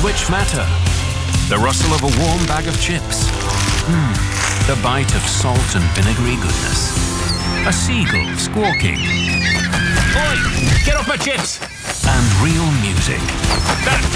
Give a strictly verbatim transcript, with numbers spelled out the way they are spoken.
which matter. The rustle of a warm bag of chips. Mmm, the bite of salt and vinegary goodness. A seagull squawking. Oi, get off my chips! And real music. That